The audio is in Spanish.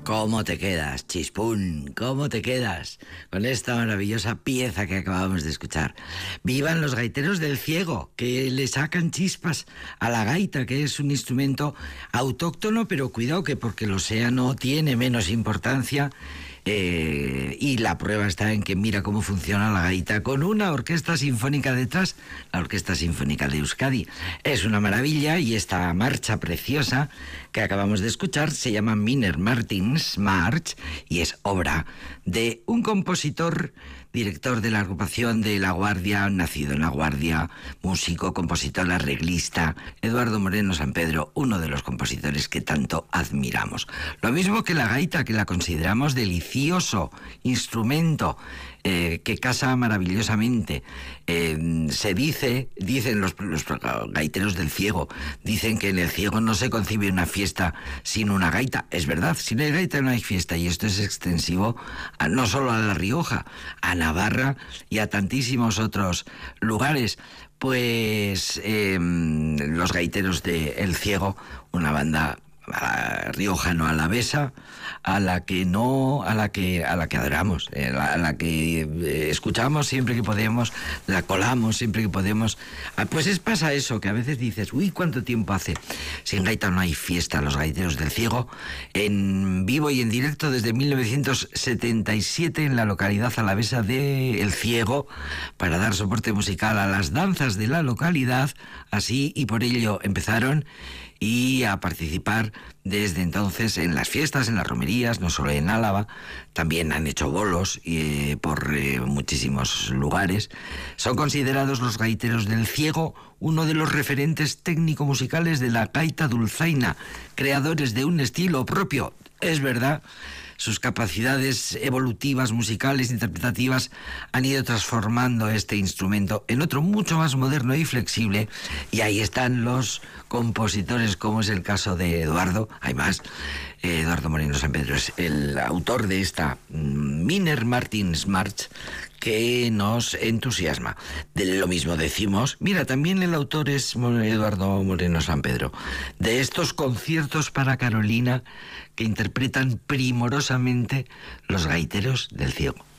¿Cómo te quedas, Chispún? ¿Cómo te quedas con esta maravillosa pieza que acabamos de escuchar? ¡Vivan los gaiteros del Ciego, que le sacan chispas a la gaita, que es un instrumento autóctono, pero cuidado que porque lo sea no tiene menos importancia. Y la prueba está en que mira cómo funciona la gaita con una orquesta sinfónica detrás, la Orquesta Sinfónica de Euskadi. Es una maravilla, y esta marcha preciosa que acabamos de escuchar se llama Miner Martins March y es obra de un compositor, director de la agrupación de La Guardia, nacido en La Guardia, músico, compositor, arreglista, Eduardo Moreno Sampedro, uno de los compositores que tanto admiramos. Lo mismo que la gaita, que la consideramos delicioso instrumento, que casa maravillosamente. Dicen los gaiteros del Ciego, dicen que en el Ciego no se concibe una fiesta sin una gaita. Es verdad, sin la gaita no hay fiesta, y esto es extensivo no solo a La Rioja, a Navarra y a tantísimos otros lugares. Pues los gaiteros de El Ciego, una banda riojano alavesa, a la que adoramos, a la que escuchamos siempre que podemos, la colamos siempre que podemos. Pues pasa eso, que a veces dices, uy, ¿cuánto tiempo hace? Sin gaita no hay fiesta. Los gaiteros del Ciego, en vivo y en directo desde 1977 en la localidad alavesa de El Ciego, para dar soporte musical a las danzas de la localidad. Así y por ello empezaron, y a participar desde entonces en las fiestas, en las romerías, no solo en Álava. También han hecho bolos por muchísimos lugares. Son considerados los gaiteros del Ciego uno de los referentes técnico-musicales de la gaita dulzaina, creadores de un estilo propio. Es verdad, sus capacidades evolutivas, musicales, interpretativas, han ido transformando este instrumento en otro mucho más moderno y flexible, y ahí están los compositores, como es el caso de Eduardo. Hay más. Eduardo Moreno Sampedro es el autor de esta Miner Martins March, que nos entusiasma. De lo mismo decimos, mira, también el autor es Eduardo Moreno Sampedro, de estos conciertos para Carolina que interpretan primorosamente los gaiteros del Ciego.